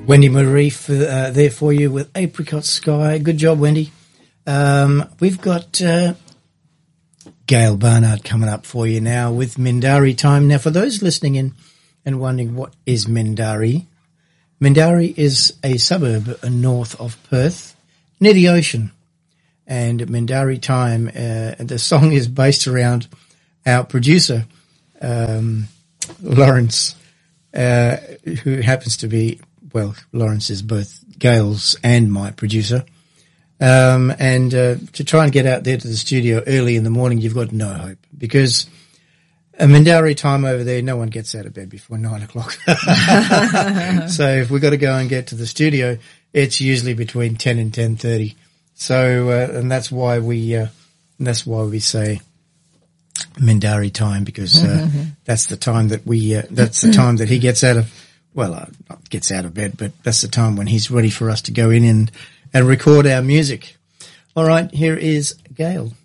Wendy Marie there for you with Apricot Sky. Good job, Wendy. We've got Gail Barnard coming up for you now with Mindarie Time. Now, for those listening in and wondering what is Mindarie, Mindarie is a suburb north of Perth, near the ocean. And Mindarie Time, the song is based around our producer, Lawrence, who happens to be, well, Lawrence is both Gail's and my producer. To try and get out there to the studio early in the morning, you've got no hope, because a Mindarie Time over there, no one gets out of bed before 9 o'clock. So if we've got to go and get to the studio, it's usually between 10 and 10:30. So, and that's why we say Mindarie Time, because, that's the time that that's the time that he gets out of, not gets out of bed, but that's the time when he's ready for us to go in and record our music. All right, here is Gail.